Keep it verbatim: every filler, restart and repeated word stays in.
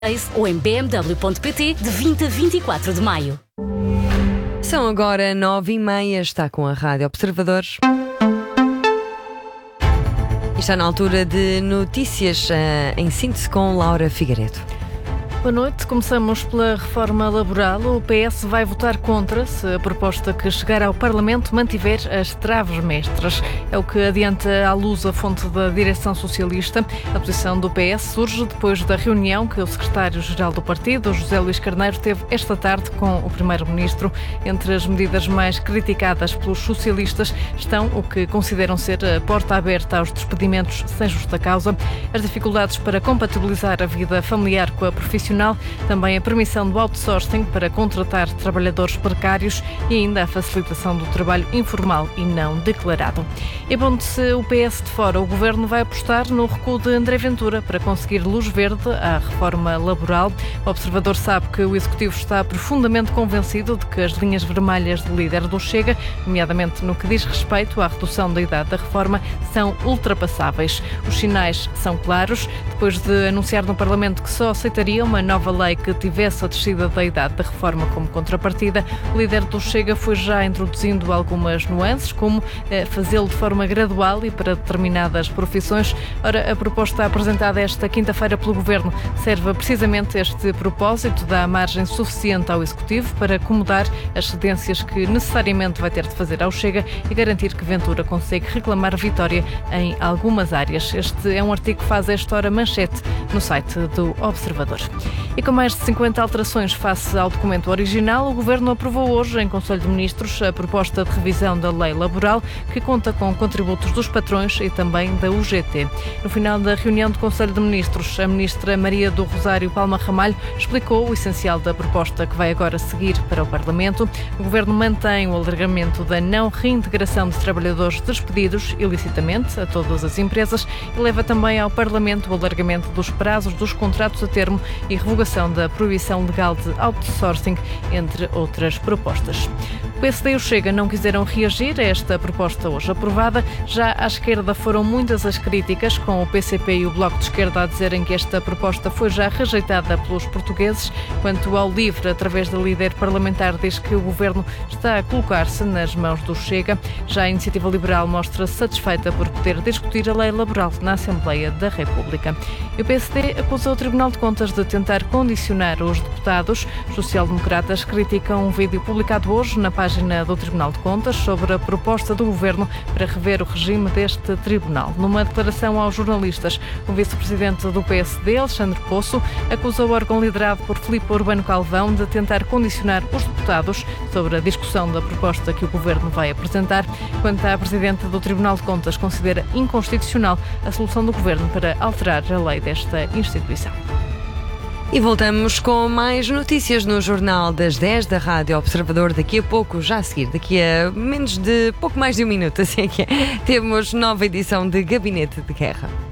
ou em b m w ponto p t de vinte a vinte e quatro de maio. São agora nove e meia, está com a Rádio Observadores. E está na altura de notícias uh, em síntese com Laura Figueiredo. Boa noite. Começamos pela reforma laboral. O P S vai votar contra se a proposta que chegar ao Parlamento mantiver as traves mestras. É o que adianta à luz a fonte da direção socialista. A posição do P S surge depois da reunião que o secretário-geral do partido, José Luís Carneiro, teve esta tarde com o primeiro-ministro. Entre as medidas mais criticadas pelos socialistas estão o que consideram ser a porta aberta aos despedimentos sem justa causa, as dificuldades para compatibilizar a vida familiar com a profissional, também a permissão do outsourcing para contratar trabalhadores precários e ainda a facilitação do trabalho informal e não declarado. E pondo-se o P S de fora, o Governo vai apostar no recuo de André Ventura para conseguir luz verde à reforma laboral. O Observador sabe que o Executivo está profundamente convencido de que as linhas vermelhas do líder do Chega, nomeadamente no que diz respeito à redução da idade da reforma, são ultrapassáveis. Os sinais são claros. Depois de anunciar no Parlamento que só aceitaria uma nova lei que tivesse a descida da idade da reforma como contrapartida, o líder do Chega foi já introduzindo algumas nuances, como eh, fazê-lo de forma gradual e para determinadas profissões. Ora, a proposta apresentada esta quinta-feira pelo Governo serve precisamente este propósito, dá margem suficiente ao Executivo para acomodar as cedências que necessariamente vai ter de fazer ao Chega e garantir que Ventura consegue reclamar vitória em algumas áreas. Este é um artigo que faz esta hora manchete no site do Observador. E com mais de cinquenta alterações face ao documento original, o Governo aprovou hoje em Conselho de Ministros a proposta de revisão da lei laboral, que conta com contributos dos patrões e também da U G T. No final da reunião do Conselho de Ministros, a ministra Maria do Rosário Palma Ramalho explicou o essencial da proposta que vai agora seguir para o Parlamento. O Governo mantém o alargamento da não reintegração de trabalhadores despedidos ilicitamente a todas as empresas e leva também ao Parlamento o alargamento dos prazos dos contratos a termo e revogação da proibição legal de outsourcing, entre outras propostas. O P S D e o Chega não quiseram reagir a esta proposta hoje aprovada. Já à esquerda foram muitas as críticas, com o P C P e o Bloco de Esquerda a dizerem que esta proposta foi já rejeitada pelos portugueses. Quanto ao LIVRE, através da líder parlamentar, diz que o Governo está a colocar-se nas mãos do Chega. Já a Iniciativa Liberal mostra-se satisfeita por poder discutir a lei laboral na Assembleia da República. E o P S D acusa o Tribunal de Contas de tentar condicionar os deputados. Os social-democratas criticam um vídeo publicado hoje na página do Tribunal de Contas sobre a proposta do Governo para rever o regime deste tribunal. Numa declaração aos jornalistas, o vice-presidente do P S D, Alexandre Poço, acusa o órgão liderado por Filipe Urbano Calvão de tentar condicionar os deputados sobre a discussão da proposta que o Governo vai apresentar. Quanto à presidente do Tribunal de Contas, considera inconstitucional a solução do Governo para alterar a lei desta instituição. E voltamos com mais notícias no Jornal das dez da Rádio Observador. Daqui a pouco, já a seguir, daqui a menos de pouco mais de um minuto, assim é que é, temos nova edição de Gabinete de Guerra.